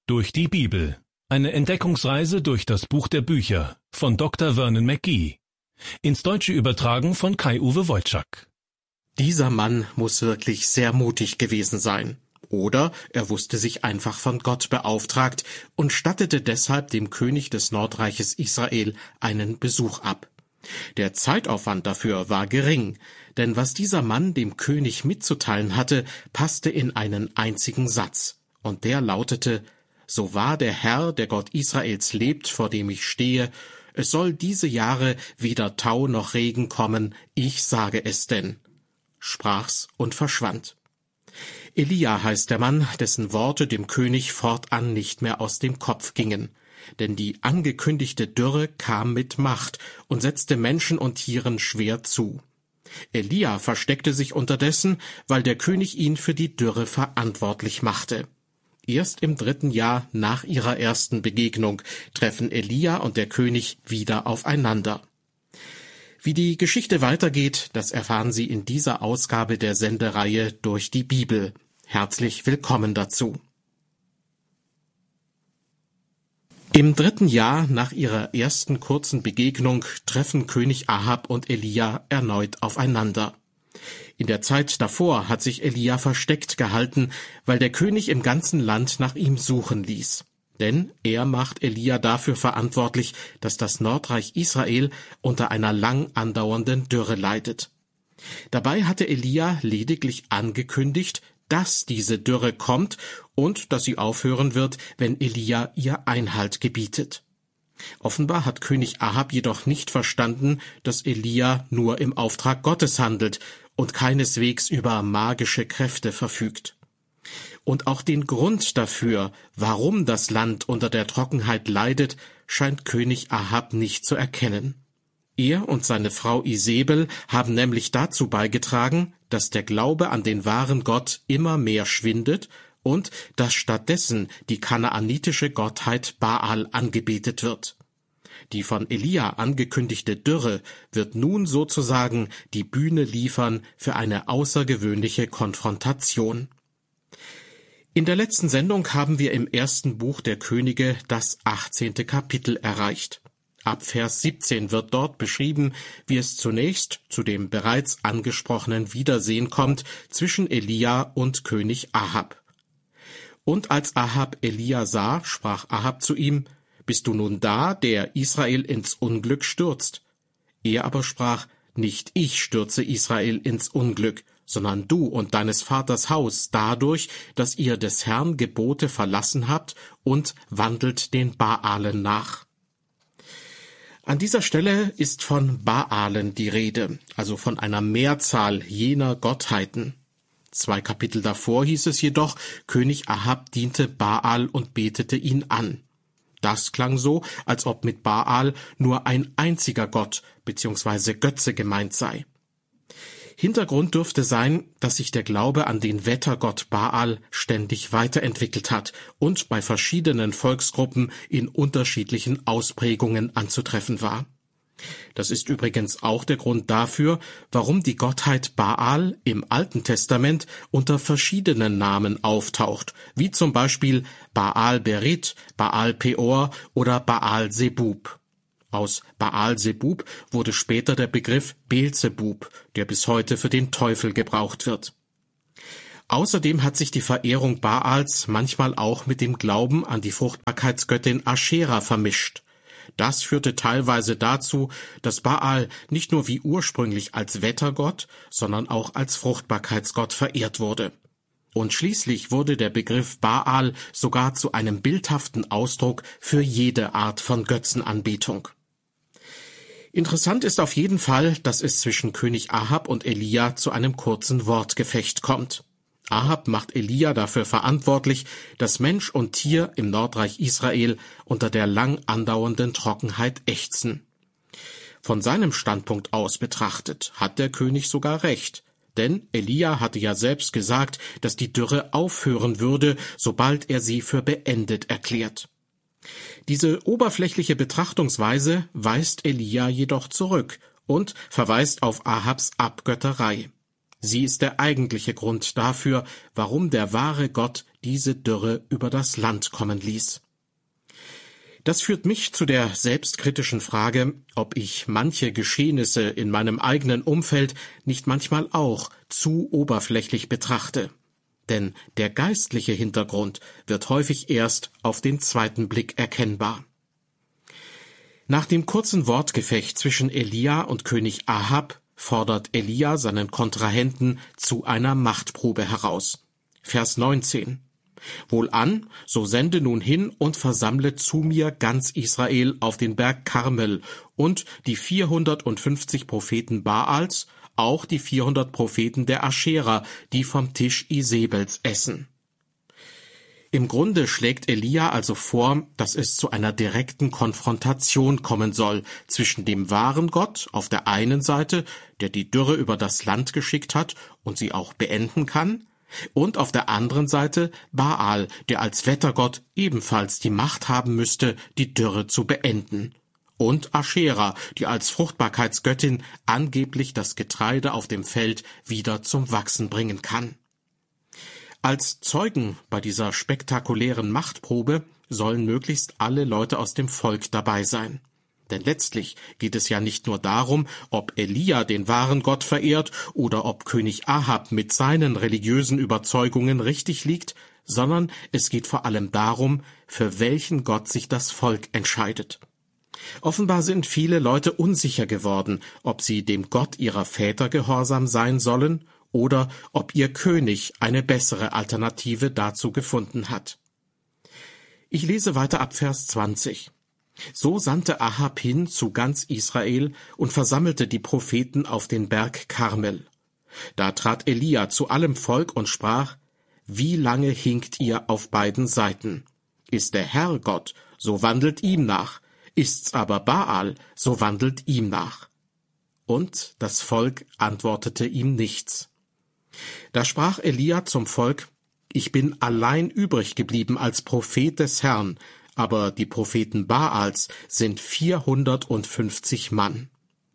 Durch die Bibel. Eine Entdeckungsreise durch das Buch der Bücher von Dr. Vernon McGee. Ins Deutsche übertragen von Kai-Uwe Wojczak. Dieser Mann muss wirklich sehr mutig gewesen sein. Oder er wusste sich einfach von Gott beauftragt und stattete deshalb dem König des Nordreiches Israel einen Besuch ab. Der Zeitaufwand dafür war gering, denn was dieser Mann dem König mitzuteilen hatte, passte in einen einzigen Satz. Und der lautete: So wahr der Herr, der Gott Israels lebt, vor dem ich stehe, es soll diese Jahre weder Tau noch Regen kommen, ich sage es denn. Sprach's und verschwand. Elia heißt der Mann, dessen Worte dem König fortan nicht mehr aus dem Kopf gingen. Denn die angekündigte Dürre kam mit Macht und setzte Menschen und Tieren schwer zu. Elia versteckte sich unterdessen, weil der König ihn für die Dürre verantwortlich machte. Erst im 3. Jahr nach ihrer ersten Begegnung treffen Elia und der König wieder aufeinander. Wie die Geschichte weitergeht, das erfahren Sie in dieser Ausgabe der Sendereihe Durch die Bibel. Herzlich willkommen dazu. Im 3. Jahr nach ihrer ersten kurzen Begegnung treffen König Ahab und Elia erneut aufeinander. In der Zeit davor hat sich Elia versteckt gehalten, weil der König im ganzen Land nach ihm suchen ließ. Denn er macht Elia dafür verantwortlich, dass das Nordreich Israel unter einer lang andauernden Dürre leidet. Dabei hatte Elia lediglich angekündigt, dass diese Dürre kommt und dass sie aufhören wird, wenn Elia ihr Einhalt gebietet. Offenbar hat König Ahab jedoch nicht verstanden, dass Elia nur im Auftrag Gottes handelt und keineswegs über magische Kräfte verfügt. Und auch den Grund dafür, warum das Land unter der Trockenheit leidet, scheint König Ahab nicht zu erkennen. Er und seine Frau Isebel haben nämlich dazu beigetragen, dass der Glaube an den wahren Gott immer mehr schwindet und dass stattdessen die kanaanitische Gottheit Baal angebetet wird. Die von Elia angekündigte Dürre wird nun sozusagen die Bühne liefern für eine außergewöhnliche Konfrontation. In der letzten Sendung haben wir im 1. Buch der Könige das 18. Kapitel erreicht. Ab Vers 17 wird dort beschrieben, wie es zunächst zu dem bereits angesprochenen Wiedersehen kommt zwischen Elia und König Ahab. Und als Ahab Elia sah, sprach Ahab zu ihm: Bist du nun da, der Israel ins Unglück stürzt? Er aber sprach: Nicht ich stürze Israel ins Unglück, sondern du und deines Vaters Haus dadurch, dass ihr des Herrn Gebote verlassen habt und wandelt den Baalen nach. An dieser Stelle ist von Baalen die Rede, also von einer Mehrzahl jener Gottheiten. 2 Kapitel davor hieß es jedoch, König Ahab diente Baal und betete ihn an. Das klang so, als ob mit Baal nur ein einziger Gott bzw. Götze gemeint sei. Hintergrund dürfte sein, dass sich der Glaube an den Wettergott Baal ständig weiterentwickelt hat und bei verschiedenen Volksgruppen in unterschiedlichen Ausprägungen anzutreffen war. Das ist übrigens auch der Grund dafür, warum die Gottheit Baal im Alten Testament unter verschiedenen Namen auftaucht, wie zum Beispiel Baal Berit, Baal Peor oder Baal Zebub. Aus Baal Zebub wurde später der Begriff Beelzebub, der bis heute für den Teufel gebraucht wird. Außerdem hat sich die Verehrung Baals manchmal auch mit dem Glauben an die Fruchtbarkeitsgöttin Aschera vermischt. Das führte teilweise dazu, dass Baal nicht nur wie ursprünglich als Wettergott, sondern auch als Fruchtbarkeitsgott verehrt wurde. Und schließlich wurde der Begriff Baal sogar zu einem bildhaften Ausdruck für jede Art von Götzenanbetung. Interessant ist auf jeden Fall, dass es zwischen König Ahab und Elia zu einem kurzen Wortgefecht kommt. Ahab macht Elia dafür verantwortlich, dass Mensch und Tier im Nordreich Israel unter der lang andauernden Trockenheit ächzen. Von seinem Standpunkt aus betrachtet hat der König sogar recht, denn Elia hatte ja selbst gesagt, dass die Dürre aufhören würde, sobald er sie für beendet erklärt. Diese oberflächliche Betrachtungsweise weist Elia jedoch zurück und verweist auf Ahabs Abgötterei. Sie ist der eigentliche Grund dafür, warum der wahre Gott diese Dürre über das Land kommen ließ. Das führt mich zu der selbstkritischen Frage, ob ich manche Geschehnisse in meinem eigenen Umfeld nicht manchmal auch zu oberflächlich betrachte. Denn der geistliche Hintergrund wird häufig erst auf den zweiten Blick erkennbar. Nach dem kurzen Wortgefecht zwischen Elia und König Ahab fordert Elia seinen Kontrahenten zu einer Machtprobe heraus. Vers 19. Wohlan, so sende nun hin und versammle zu mir ganz Israel auf den Berg Karmel und die 450 Propheten Baals, auch die 400 Propheten der Aschera, die vom Tisch Isebels essen. Im Grunde schlägt Elia also vor, dass es zu einer direkten Konfrontation kommen soll zwischen dem wahren Gott auf der einen Seite, der die Dürre über das Land geschickt hat und sie auch beenden kann, und auf der anderen Seite Baal, der als Wettergott ebenfalls die Macht haben müsste, die Dürre zu beenden. Und Aschera, die als Fruchtbarkeitsgöttin angeblich das Getreide auf dem Feld wieder zum Wachsen bringen kann. Als Zeugen bei dieser spektakulären Machtprobe sollen möglichst alle Leute aus dem Volk dabei sein. Denn letztlich geht es ja nicht nur darum, ob Elia den wahren Gott verehrt oder ob König Ahab mit seinen religiösen Überzeugungen richtig liegt, sondern es geht vor allem darum, für welchen Gott sich das Volk entscheidet. Offenbar sind viele Leute unsicher geworden, ob sie dem Gott ihrer Väter gehorsam sein sollen oder ob ihr König eine bessere Alternative dazu gefunden hat. Ich lese weiter ab Vers 20. So sandte Ahab hin zu ganz Israel und versammelte die Propheten auf den Berg Karmel. Da trat Elia zu allem Volk und sprach: Wie lange hinkt ihr auf beiden Seiten? Ist der Herr Gott, so wandelt ihm nach. Ist's aber Baal, so wandelt ihm nach. Und das Volk antwortete ihm nichts. Da sprach Elia zum Volk: Ich bin allein übrig geblieben als Prophet des Herrn, aber die Propheten Baals sind 450 Mann.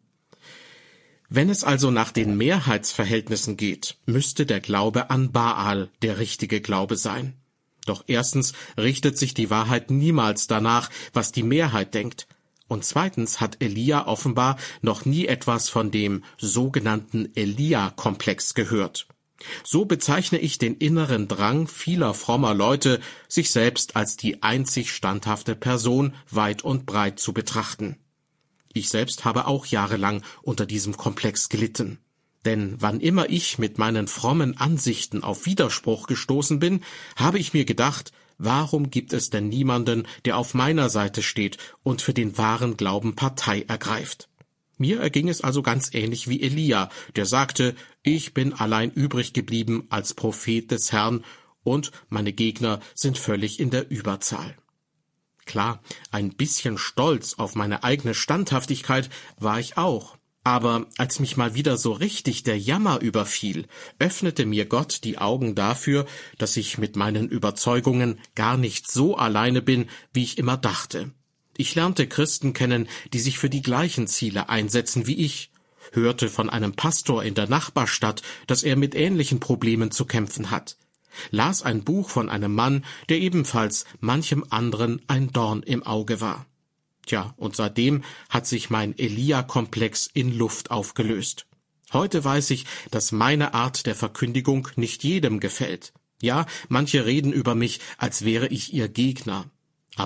Wenn es also nach den Mehrheitsverhältnissen geht, müsste der Glaube an Baal der richtige Glaube sein. Doch erstens richtet sich die Wahrheit niemals danach, was die Mehrheit denkt. Und zweitens hat Elia offenbar noch nie etwas von dem sogenannten Elia-Komplex gehört. So bezeichne ich den inneren Drang vieler frommer Leute, sich selbst als die einzig standhafte Person weit und breit zu betrachten. Ich selbst habe auch jahrelang unter diesem Komplex gelitten. Denn wann immer ich mit meinen frommen Ansichten auf Widerspruch gestoßen bin, habe ich mir gedacht, warum gibt es denn niemanden, der auf meiner Seite steht und für den wahren Glauben Partei ergreift? Mir erging es also ganz ähnlich wie Elia, der sagte, ich bin allein übrig geblieben als Prophet des Herrn und meine Gegner sind völlig in der Überzahl. Klar, ein bisschen stolz auf meine eigene Standhaftigkeit war ich auch. Aber als mich mal wieder so richtig der Jammer überfiel, öffnete mir Gott die Augen dafür, dass ich mit meinen Überzeugungen gar nicht so alleine bin, wie ich immer dachte. Ich lernte Christen kennen, die sich für die gleichen Ziele einsetzen wie ich, hörte von einem Pastor in der Nachbarstadt, dass er mit ähnlichen Problemen zu kämpfen hat, las ein Buch von einem Mann, der ebenfalls manchem anderen ein Dorn im Auge war. Tja, und seitdem hat sich mein Elia-Komplex in Luft aufgelöst. Heute weiß ich, dass meine Art der Verkündigung nicht jedem gefällt. Ja, manche reden über mich, als wäre ich ihr Gegner.